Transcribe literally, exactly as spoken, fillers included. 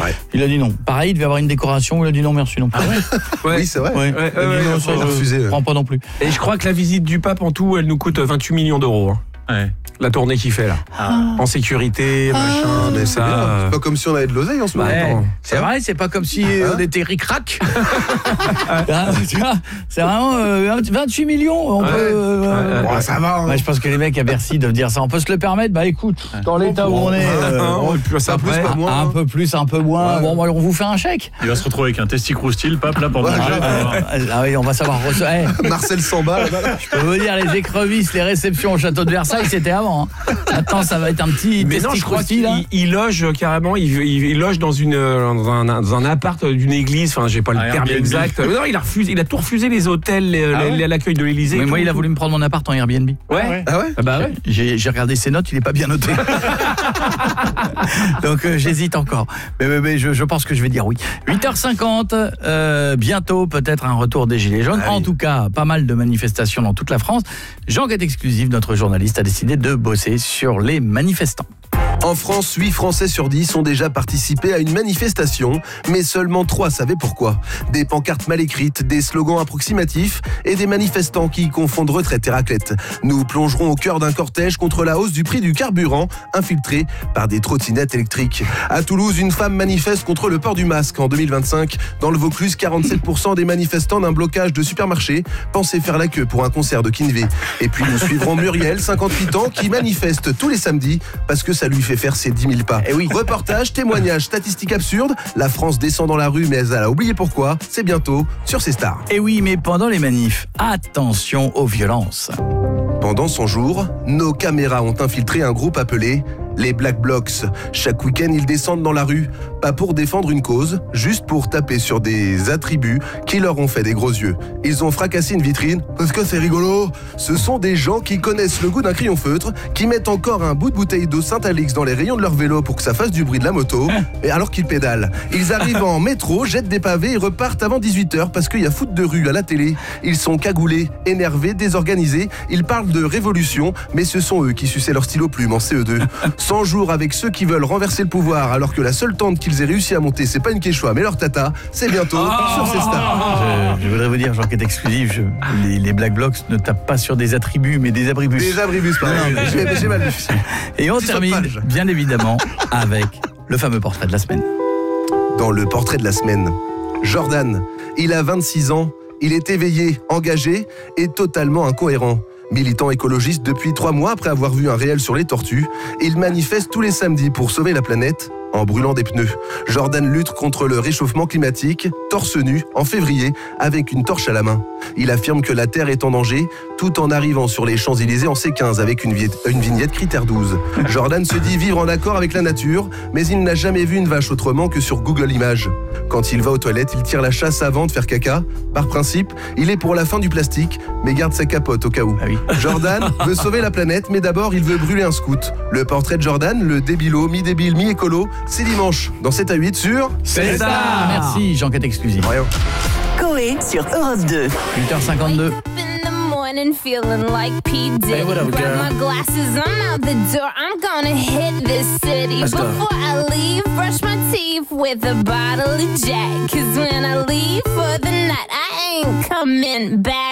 Ouais. Il a dit non. Pareil, il devait avoir une décoration, il a dit non merci non plus. Ouais. Oui, c'est vrai. Ouais. Ouais, Il a dit ouais, non, ouais, ça, il a je refusé, ouais. prends pas non plus. Et je crois que la visite du pape en tout, elle nous coûte vingt-huit millions d'euros. Hein. Ouais. La tournée qu'il fait là. Ah. En sécurité, machin, Mais tout c'est ça. bien. euh, C'est pas comme si on avait de l'oseille en ce moment. Ouais, Attends. c'est vrai, c'est pas comme si euh, Hein on était ric-rac. Ah, tu vois, c'est vraiment euh, vingt-huit millions. On Ouais. peut, euh, Ouais, ouais. Bon, ça va. Hein. ouais, je pense que les mecs à Bercy doivent dire ça. On peut se le permettre. Bah écoute, dans l'état où on est, euh, Hein, on- on peut ça plus, après. pas moins. un peu plus, un peu moins. Ouais. Bon, bah, on vous fait un chèque. Il va se retrouver avec un testicroustille, le pape, là, pendant Ouais, le jeu. grave. Ah oui, on va savoir. Eh, Marcel Samba, là-bas. je peux vous dire, les écrevisses, les réceptions au château de Versailles, c'était avant. Hein. Maintenant, ça va être un petit Mais non, je crois testicroustille, là. qu'il il loge carrément, il, il, il loge dans une dans un, dans un appart d'une église. Enfin, j'ai pas le Un terme Airbnb. exact. Non, il a refusé, il a tout refusé les hôtels, les- Ah les- ouais l'accueil de l'Élysée. Mais tout, moi, il a tout. voulu me prendre mon appart en Airbnb. Ouais. Ah ouais. Ah bah ouais. J'ai j'ai regardé ses notes, il est pas bien noté. Donc euh, j'hésite encore. Mais, mais, mais je, je pense que je vais dire oui. huit heures cinquante, euh, bientôt peut-être un retour des Gilets jaunes. Ah oui. En tout cas, pas mal de manifestations dans toute la France. Jean-Guette Exclusif, notre journaliste, a décidé de bosser sur les manifestants. En France, huit Français sur dix ont déjà participé à une manifestation, mais seulement trois savaient pourquoi. Des pancartes mal écrites, des slogans approximatifs et des manifestants qui confondent retraite et raclette. Nous plongerons au cœur d'un cortège contre la hausse du prix du carburant, infiltré par des trottinettes électriques. À Toulouse, une femme manifeste contre le port du masque en deux mille vingt-cinq. Dans le Vaucluse, quarante-sept pour cent des manifestants d'un blocage de supermarché pensaient faire la queue pour un concert de Kinvey. Et puis nous suivrons Muriel, cinquante-huit ans, qui manifeste tous les samedis parce que ça lui fait faire ses dix mille pas. Eh oui. Reportage, témoignages, statistiques absurdes. La France descend dans la rue, mais elle a oublié pourquoi. C'est bientôt sur ces stars. Et oui, mais pendant les manifs, attention aux violences. Pendant son jour, nos caméras ont infiltré un groupe appelé les Black Blocs. Chaque week-end, ils descendent dans la rue, pas pour défendre une cause, juste pour taper sur des attributs qui leur ont fait des gros yeux. Ils ont fracassé une vitrine, parce que c'est rigolo. Ce sont des gens qui connaissent le goût d'un crayon feutre, qui mettent encore un bout de bouteille d'eau Saint-Alix dans les rayons de leur vélo pour que ça fasse du bruit de la moto, et alors qu'ils pédalent. Ils arrivent en métro, jettent des pavés et repartent avant dix-huit heures parce qu'il y a foot de rue à la télé. Ils sont cagoulés, énervés, désorganisés. Ils parlent de révolution, mais ce sont eux qui suçaient leur stylo plume en C E deux. cent jours avec ceux qui veulent renverser le pouvoir alors que la seule tente qu'ils aient réussi à monter, c'est pas une quechua mais leur tata. C'est bientôt sur ces stars. Je, je voudrais vous dire, Jean-Guette Exclusif, je- les, les Black Blocs ne tapent pas sur des attributs, mais des abribus. Des abribus, pas Non, mais- j'ai, j'ai mal vu. Et on Petit termine, sauvetage. bien évidemment, avec le fameux portrait de la semaine. Dans le portrait de la semaine, Jordan, il a vingt-six ans, il est éveillé, engagé et totalement incohérent. Militant écologiste depuis trois mois après avoir vu un réel sur les tortues, il manifeste tous les samedis pour sauver la planète en brûlant des pneus. Jordan lutte contre le réchauffement climatique, torse nu, en février, avec une torche à la main. Il affirme que la Terre est en danger, tout en arrivant sur les Champs-Élysées en C quinze avec une, viette- une vignette critère douze. Jordan se dit vivre en accord avec la nature, mais il n'a jamais vu une vache autrement que sur Google Images. Quand il va aux toilettes, il tire la chasse avant de faire caca. Par principe, il est pour la fin du plastique, mais garde sa capote au cas où. Ah oui. Jordan veut sauver la planète, mais d'abord il veut brûler un scout. Le portrait de Jordan, le débilo, mi-débile, mi-écolo, c'est dimanche, dans sept à huit sur... C'est ça. Merci, Jean-Guette Exclusif. Coé sur Europe deux. huit heures cinquante-deux. In the morning, feeling like P. Diddy. Hey, what up, Grab girl? my glasses, I'm out the door. I'm gonna hit this city. Let's go. Before I leave, brush my teeth with a bottle of Jack. Cause when I leave for the night, I ain't coming back.